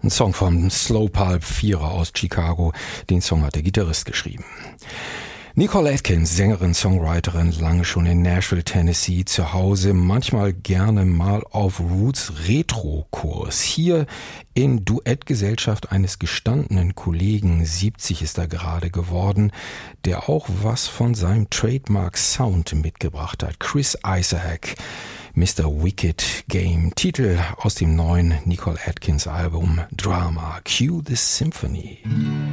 Ein Song vom Slow Pulp Vierer aus Chicago. Den Song hat der Gitarrist geschrieben. Nicole Atkins, Sängerin, Songwriterin, lange schon in Nashville, Tennessee zu Hause, manchmal gerne mal auf Roots Retro-Kurs. Hier in Duettgesellschaft eines gestandenen Kollegen, 70 ist er gerade geworden, der auch was von seinem Trademark-Sound mitgebracht hat. Chris Isaak, Mr. Wicked Game, Titel aus dem neuen Nicole Atkins Album Drama, Cue the Symphony.